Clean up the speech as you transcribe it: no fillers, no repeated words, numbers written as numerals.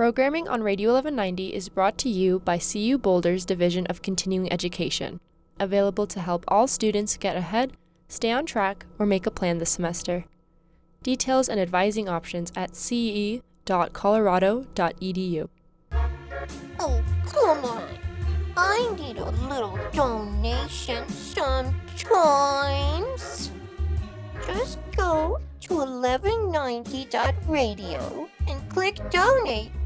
Programming on Radio 1190 is brought to you by CU Boulder's Division of Continuing Education, available to help all students get ahead, stay on track, or make a plan this semester. Details and advising options at ce.colorado.edu. Oh, come on. I need a little donation sometimes. Just go to 1190.radio and click donate